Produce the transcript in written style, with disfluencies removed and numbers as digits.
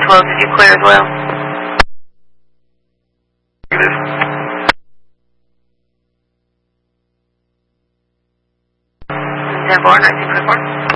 1012, did you clear as well? Negative. 10-4, 1924.